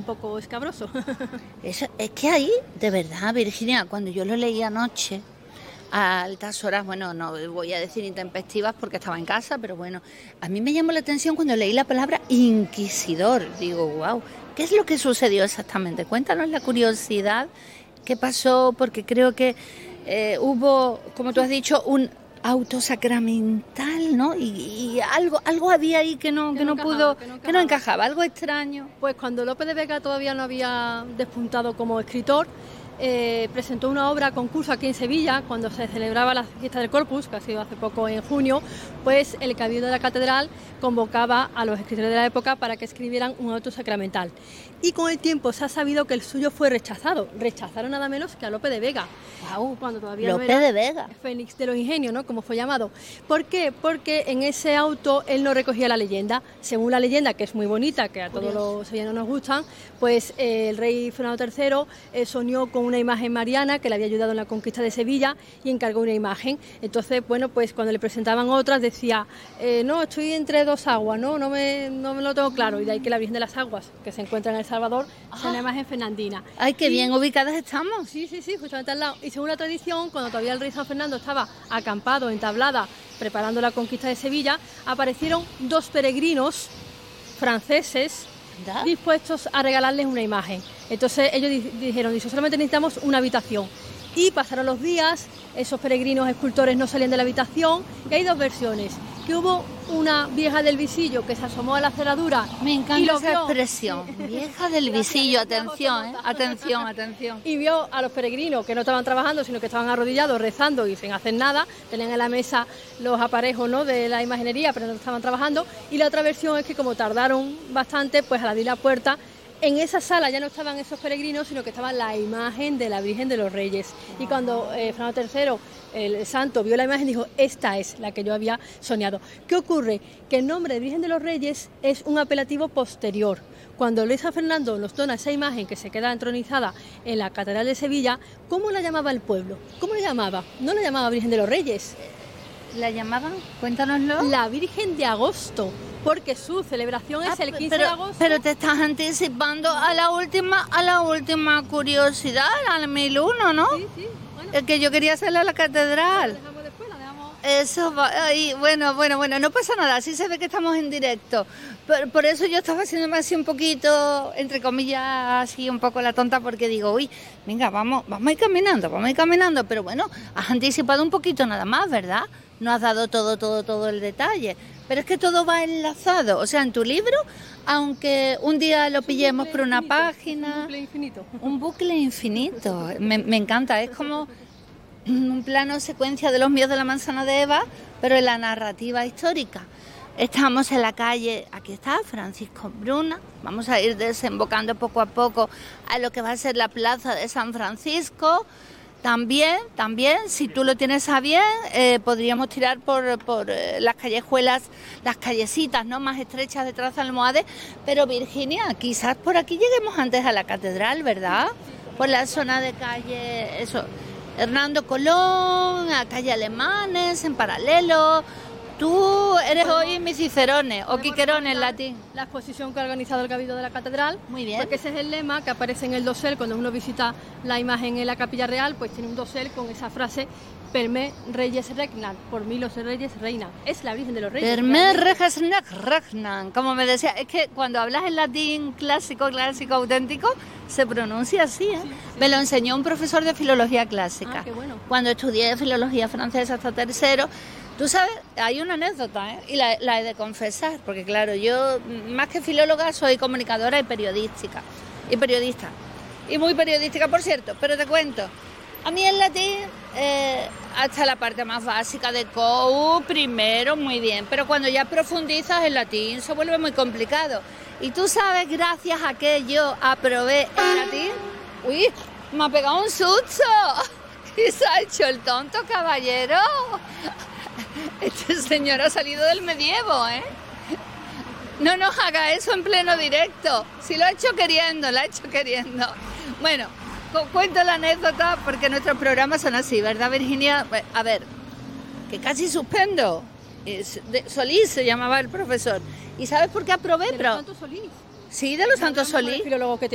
poco escabroso. Eso, es que ahí, de verdad, Virginia, cuando yo lo leí anoche, a altas horas, bueno, no voy a decir intempestivas porque estaba en casa, pero bueno, a mí me llamó la atención cuando leí la palabra inquisidor. Digo, wow, ¿qué es lo que sucedió exactamente? Cuéntanos la curiosidad, qué pasó, porque creo que hubo, como tú has dicho, un autosacramental, ¿no? Y algo había ahí que no encajaba, algo extraño. Pues cuando Lope de Vega todavía no había despuntado como escritor, presentó una obra concurso aquí en Sevilla cuando se celebraba la fiesta del Corpus, que ha sido hace poco en junio. Pues el Cabildo de la Catedral convocaba a los escritores de la época para que escribieran un auto sacramental, y con el tiempo se ha sabido que el suyo fue rechazado. Rechazaron nada menos que a Lope de Vega. Wow, cuando todavía Lope no era de Vega, Fénix de los Ingenios, ¿no?, como fue llamado. ¿Por qué? Porque en ese auto él no recogía la leyenda. Según la leyenda, que es muy bonita, que a todos los sevillanos nos gustan, pues el rey Fernando III soñó con una imagen mariana que le había ayudado en la conquista de Sevilla y encargó una imagen. Entonces, bueno, pues cuando le presentaban otras decía, no, estoy entre dos aguas, no me lo tengo claro. Y de ahí que la Virgen de las Aguas, que se encuentra en El Salvador, es una imagen fernandina. Ay, qué bien ubicadas estamos. Sí, justamente al lado. Y según la tradición, cuando todavía el rey San Fernando estaba acampado en Tablada preparando la conquista de Sevilla, aparecieron dos peregrinos franceses dispuestos a regalarles una imagen. Entonces ellos dijeron, solamente necesitamos una habitación. Y pasaron los días, esos peregrinos escultores no salían de la habitación, y hay dos versiones. Que hubo una vieja del visillo que se asomó a la cerradura. Me encanta esa expresión, vieja del visillo, atención, atención. Y vio a los peregrinos que no estaban trabajando, sino que estaban arrodillados, rezando y sin hacer nada. Tenían en la mesa los aparejos, ¿no?, de la imaginería, pero no estaban trabajando. Y la otra versión es que como tardaron bastante, pues al abrir la puerta, en esa sala ya no estaban esos peregrinos, sino que estaba la imagen de la Virgen de los Reyes. Y cuando Fernando III, el santo, vio la imagen, dijo, esta es la que yo había soñado. ¿Qué ocurre? Que el nombre de Virgen de los Reyes es un apelativo posterior. Cuando Luis San Fernando nos dona esa imagen que se queda entronizada en la Catedral de Sevilla, ¿cómo la llamaba el pueblo? ¿Cómo la llamaba? No la llamaba Virgen de los Reyes. ¿La llamaban? Cuéntanoslo. La Virgen de Agosto, porque su celebración es el 15 de agosto. Pero te estás anticipando a la última curiosidad, al 1001, ¿no? Sí, bueno. El que yo quería hacerlo a la catedral. La dejamos después, la dejamos. Eso va, ay, bueno, no pasa nada, así se ve que estamos en directo. Por eso yo estaba haciéndome así un poquito, entre comillas, así un poco la tonta, porque digo, uy, venga, vamos a ir caminando, pero bueno, has anticipado un poquito nada más, ¿verdad? No has dado todo el detalle, pero es que todo va enlazado, o sea, en tu libro, aunque un día lo pillemos por una página... Un bucle infinito. Un bucle infinito, me encanta, es como un plano secuencia de Los míos de la manzana de Eva, pero en la narrativa histórica. Estamos en la calle, aquí está, Francisco Bruna, vamos a ir desembocando poco a poco a lo que va a ser la plaza de San Francisco. También, si tú lo tienes a bien, podríamos tirar por las callejuelas, las callecitas, ¿no?, más estrechas de Trázalmohades, pero Virginia, quizás por aquí lleguemos antes a la catedral, ¿verdad? Por la zona de calle, Hernando Colón, a calle Alemanes, en paralelo. Tú eres hoy mi Cicerone o Quiquerone en latín. La exposición que ha organizado el Cabildo de la Catedral. Muy bien. Porque ese es el lema que aparece en el dosel cuando uno visita la imagen en la Capilla Real, pues tiene un dosel con esa frase, per me reyes regnan, por mí los reyes reinan. Es la Virgen de los Reyes. Per me reyes regnan, como me decía, es que cuando hablas en latín clásico, auténtico, se pronuncia así, ¿eh? Sí. Me lo enseñó un profesor de filología clásica. Ah, qué bueno. Cuando estudié filología francesa hasta tercero. Tú sabes, hay una anécdota, ¿eh? Y la he de confesar, porque claro, yo más que filóloga soy comunicadora y periodista. Y muy periodística, por cierto, pero te cuento. A mí el latín, hasta la parte más básica de primero, muy bien, pero cuando ya profundizas el latín se vuelve muy complicado. Y tú sabes, gracias a que yo aprobé el latín, uy, me ha pegado un susto. ¿Qué se ha hecho el tonto, caballero? Este señor ha salido del medievo, ¿eh? No nos haga eso en pleno directo. Si lo ha hecho queriendo, Bueno, cuento la anécdota porque nuestros programas son así, ¿verdad, Virginia? A ver, que casi suspendo. Solís se llamaba el profesor. ¿Y sabes por qué aprobé? ¿De los Santos Solís? Sí, de los Santos Solís. Filólogo que